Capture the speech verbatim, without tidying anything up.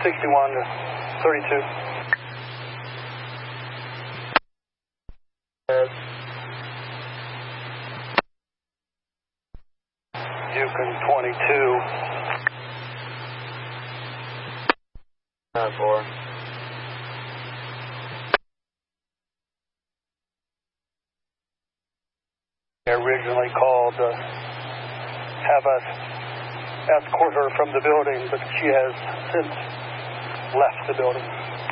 sixty-one to thirty-two. Yukon twenty-two. nine four. Originally called uh, have us escort her from the building, but she has since left the building.